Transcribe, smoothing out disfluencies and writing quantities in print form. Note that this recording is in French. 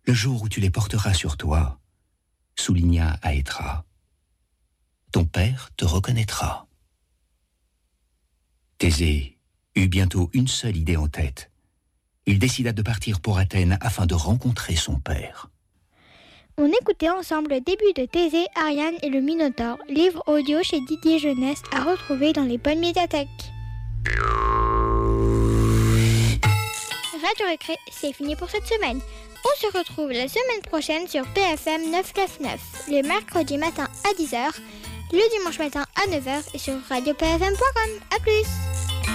le jour où tu les porteras sur toi, souligna Aétra. Ton père te reconnaîtra. Thésée eut bientôt une seule idée en tête. Il décida de partir pour Athènes afin de rencontrer son père. On écoutait ensemble le début de Thésée, Ariane et le Minotaure, livre audio chez Didier Jeunesse à retrouver dans les bonnes médiathèques. Radio Récré, c'est fini pour cette semaine. On se retrouve la semaine prochaine sur PFM 999, le mercredi matin à 10h, le dimanche matin à 9h et sur radiopfm.com. A plus!